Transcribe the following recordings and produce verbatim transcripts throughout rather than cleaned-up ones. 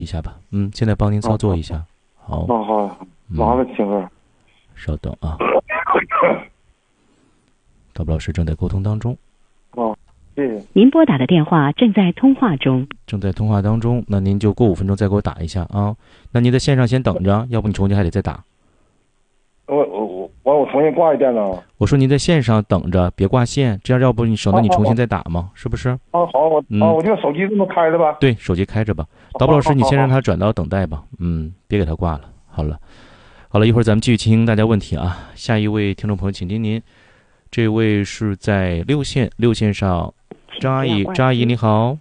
一下吧。嗯，现在帮您操作一下。好， 好好，麻烦请了。 稍等啊，导播老师正在沟通当中。 哦，谢谢。 您拨打的电话正在通话中。 正在通话当中，那您就过五分钟再给我打一下啊。那您在线上先等着，要不你重新还得再打。 我我我我我重新挂一遍呢。 我说您在线上等着，别挂线，这样要不你省得你重新再打嘛，是不是？ 啊好，我嗯啊我这个手机这么开着吧？ 对，手机开着吧。导播老师，你先让他转到等待吧。嗯，别给他挂了。好了，好了，一会儿咱们继续听大家问题啊。下一位听众朋友，请听您，这位是在六线，六线上，张阿姨，张阿姨你好。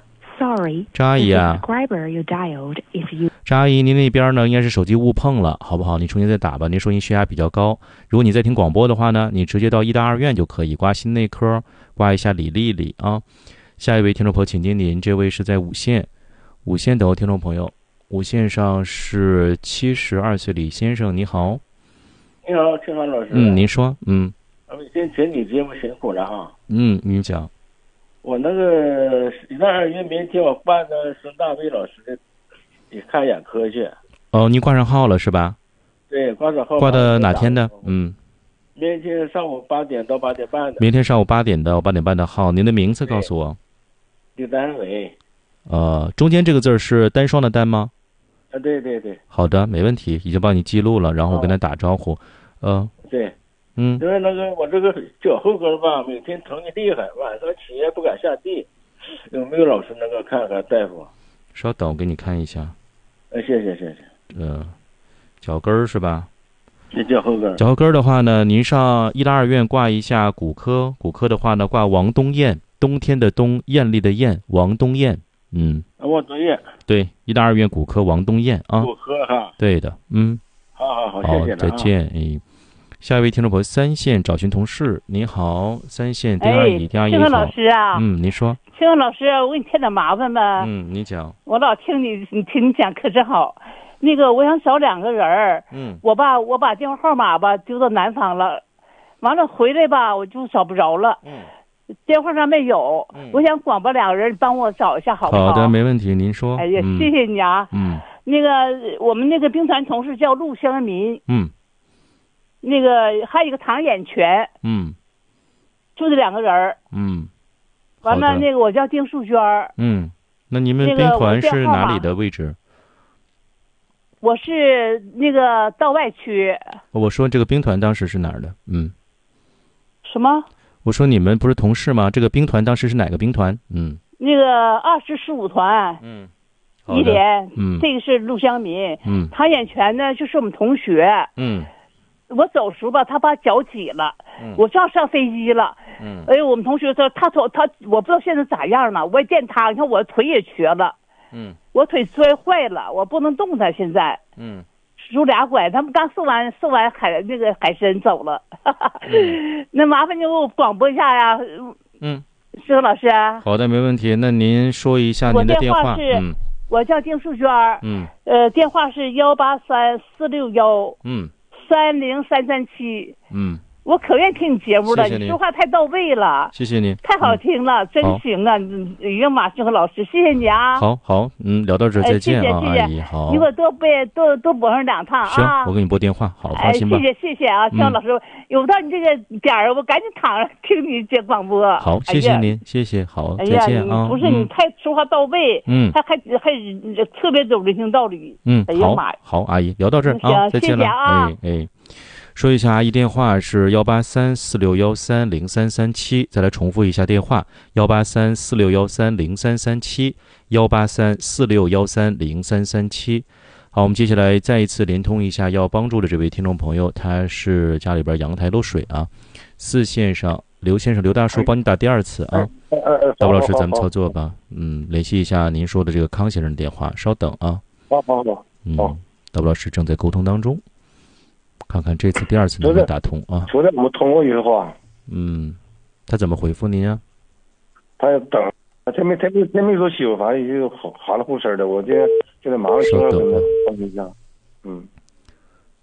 Sorry， 张阿姨啊，张阿姨，您那边呢应该是手机误碰了，好不好？你重新再打吧，您收音血压比较高。如果你在听广播的话呢，你直接到医大二院就可以挂心内科，挂一下李丽丽啊。下一位听众朋友，请听您，这位是在五线，五线等候听众朋友，五线上是七十二岁李先生，你好。 你好，青川老师。 嗯，您说，嗯。 我们先请你节目辛苦了哈。 嗯，您讲。 我那个一大二月明天我办的孙大卫老师的，你看眼科去。 哦，您挂上号了是吧？ 对，挂上号。 挂的哪天的？嗯。 明天上午八点到八点半的。 明天上午八点到八点半的号，您的名字告诉我。 刘丹伟。 呃，中间这个字是单双的单吗？ 啊，对对对。 好的，没问题，已经帮你记录了，然后我跟他打招呼。呃。 对。 嗯， 因为那个我这个脚后跟吧，每天疼的厉害，晚上起夜不敢下地，有没有老师能够看看大夫？ 稍等，我给你看一下。 呃，谢谢谢谢。 呃，脚跟儿是吧？ 是脚后跟。 脚后跟儿的话呢，您上医大二院挂一下骨科，骨科的话呢挂王东艳，冬天的冬，艳丽的艳，王东艳。嗯。 王东艳。 对，医大二院骨科王东艳啊。 骨科哈。 对的，嗯。 好好好，谢谢了、啊。 再见，哎。下一位听众朋友，三线找寻同事，你好，三线丁阿姨，丁阿姨你好。青老师啊， 嗯，您说。 青老师，我给你添点麻烦呗。 嗯，你讲。 我老听你，你听你讲可真好。那个，我想找两个人儿。 嗯。 我把我把电话号码吧丢到南方了，完了回来吧我就找不着了。 嗯。 电话上没有。 嗯。 我想广播两个人帮我找一下，好不好？ 好的，没问题，您说。 哎呀， 嗯、 谢谢你啊。 嗯。 那个，我们那个兵团同事叫陆香民。 嗯。 那个还有一个唐眼泉， 嗯， 就这两个人儿， 嗯， 完了那个我叫丁淑娟， 嗯，那你们兵团是哪里的位置？ 我是那个道外区。 我说这个兵团当时是哪儿的？嗯， 什么？ 我说你们不是同事吗？这个兵团当时是哪个兵团？嗯， 那个二十十五团， 嗯， 一连， 嗯， 这个是陆香民， 嗯， 唐眼泉呢就是我们同学， 嗯。 我走时候吧，他把脚挤了， 嗯、 我就要上飞机了。 嗯， 哎呦，我们同学说他说他，我不知道现在咋样了。我也见他，你看我腿也瘸了， 嗯， 我腿摔坏了，我不能动弹。现在， 嗯， 拄俩拐，他们刚送完送完海那个海参走了。嗯、那麻烦你给我广播一下呀。 嗯， 石头老师。 好的，没问题。那您说一下您的电话。 我电话是， 嗯， 我叫丁淑娟。 嗯， 呃，电话是幺八三四六幺。 嗯。 三零三三七， 嗯， 我可愿意听你节目了， 谢谢你说话太到位了， 谢谢你， 太好听了，嗯、真行啊！于马俊和老师，谢谢你啊！ 好好，嗯，聊到这儿再见啊， 哎、谢谢阿姨，好， 你给我多背多多播上两趟啊！ 行，我给你拨电话，好，放心吧。 哎、谢谢谢谢啊，肖老师，嗯、有到你这个点儿，我赶紧躺着听你这广播。 好，谢谢您，哎、谢谢，好， 哎、 再见啊！ 不是你太说话到位， 嗯， 还还还特别有人生道理， 嗯， 哎呀妈呀， 好，阿姨，聊到这儿啊，再见了， 啊、 哎哎。说一下阿姨电话是幺八三四六幺三零三三七，再来重复一下电话幺八三四六幺三零三三七，幺八三四六幺三零三三七。好，我们接下来再一次连通一下要帮助的这位听众朋友，他是家里边阳台漏水啊，四线上刘先生刘大叔帮你打第二次啊，大武老师咱们操作吧，嗯，联系一下您说的这个康先生的电话，稍等啊， 好好好， 嗯，大武老师正在沟通当中。看看这次第二次能不能打通啊？ 昨天我们通过一次话。 嗯，他怎么回复您啊？ 他要等，他没他没他没说修，反正就含了糊声的。我今天现在马上听了跟他帮一下。嗯。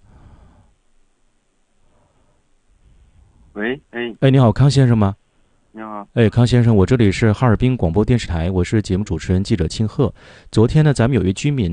喂，哎， 哎，你好，康先生吗？ 你好。 哎，康先生，我这里是哈尔滨广播电视台，我是节目主持人记者庆贺。昨天呢，咱们有一位居民